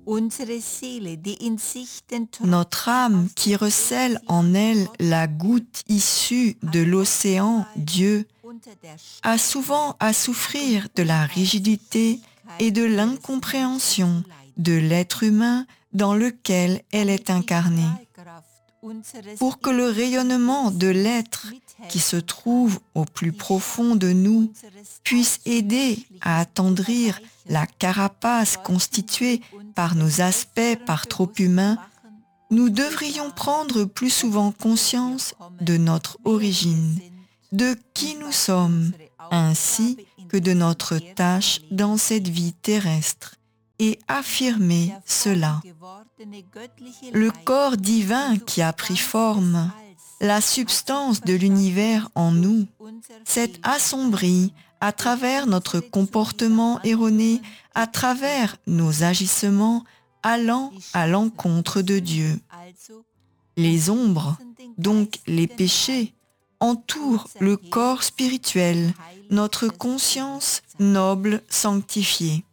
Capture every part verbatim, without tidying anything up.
Unsere Seele, die in sich den Notre âme qui recèle en elle la goutte issue de l'océan Dieu unter der a souvent à souffrir de la rigidité et de l'incompréhension de l'être humain dans lequel elle est incarnée. Pour que le rayonnement de l'être qui se trouve au plus profond de nous puisse aider à attendrir la carapace constituée par nos aspects par trop humains, nous devrions prendre plus souvent conscience de notre origine, de qui nous sommes, ainsi que de notre tâche dans cette vie terrestre, et affirmer cela. Le corps divin qui a pris forme, la substance de l'univers en nous, s'est assombri à travers notre comportement erroné, à travers nos agissements allant à l'encontre de Dieu. Les ombres, donc les péchés, entourent le corps spirituel, notre conscience noble sanctifiée.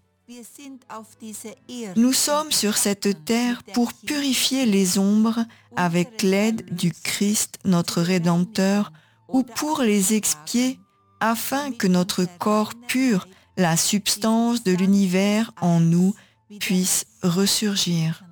Nous sommes sur cette terre pour purifier les ombres avec l'aide du Christ notre Rédempteur ou pour les expier afin que notre corps pur, la substance de l'univers en nous, puisse ressurgir.